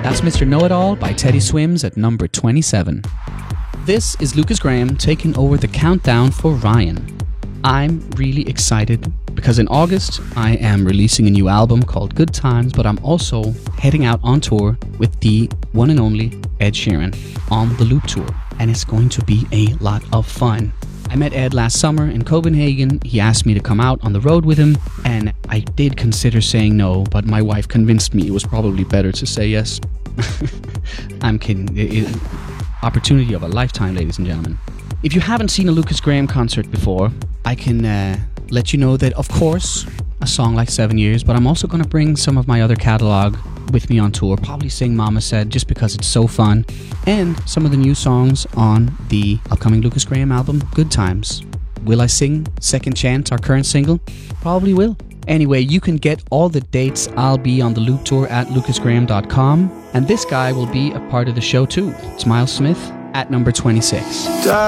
That's Mr. Know-It-All by Teddy Swims at number 27. This is Lucas Graham taking over the countdown for Ryan. I'm really excited because in August I am releasing a new album called Good Times, but I'm also heading out on tour with the one and only Ed Sheeran on the Loop Tour, and it's going to be a lot of fun. I met Ed last summer in Copenhagen. He asked me to come out on the road with him, and I did consider saying no, but my wife convinced me it was probably better to say yes. I'm kidding. Opportunity of a lifetime, ladies and gentlemen. If you haven't seen a Lucas Graham concert before, I can let you know that, of course, a song like 7 Years, but I'm also going to bring some of my other catalogue with me on tour, probably sing Mama Said just because it's so fun, and some of the new songs on the upcoming Lucas Graham album, Good Times. Will I sing Second Chance, our current single? Probably will. Anyway, you can get all the dates. I'll be on the Loop Tour at lucasgraham.com, and this guy will be a part of the show too. It's Miles Smith at number 26.